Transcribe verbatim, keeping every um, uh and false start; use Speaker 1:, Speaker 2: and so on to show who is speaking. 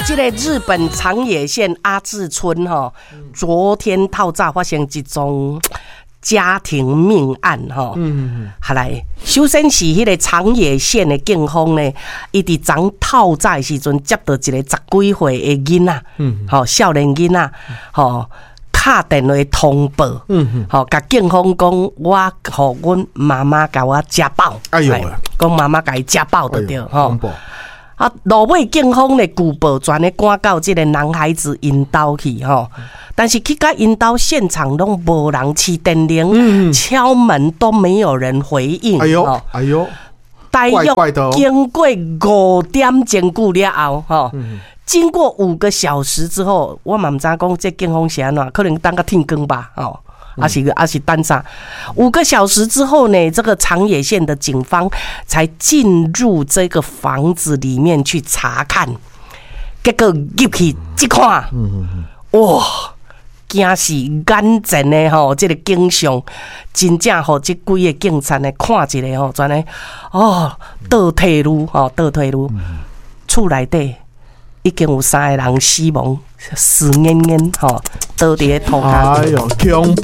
Speaker 1: 这个日本长野县阿志村哈，昨天透早发生一宗家庭命案哈。嗯，好来，首先是迄个长野县的警方呢，伊伫昨透早时阵接到一个十几岁的囡仔，嗯，吼少年囡仔，吼。打电话通报，嗯哼，好，甲警方讲，我互阮妈妈甲我家暴，
Speaker 2: 哎呦，
Speaker 1: 讲妈妈甲伊家暴就对，吼。啊，落尾警方咧举报全咧赶到即个男孩子因兜去，吼。但是去到因兜现场拢无人起电铃，嗯、敲门都没有人回应，
Speaker 2: 哎呦，哎呦，
Speaker 1: 大约经过五点钟久了后，吼。嗯经过五个小时之后，我嘛唔知讲这警方是安怎，可能当个天光吧，哦，还是还是等啥？五个小时之后呢，这个长野县的警方才进入这个房子里面去查看，结果入去一看，哇！惊死眼前的吼，这个景象真正吼，这几个警察呢看一个吼，全呢哦倒退路吼，倒退路，厝内底。已经有三个人死亡，死恹恹吼，倒伫咧土骹。
Speaker 2: 哎呦，恐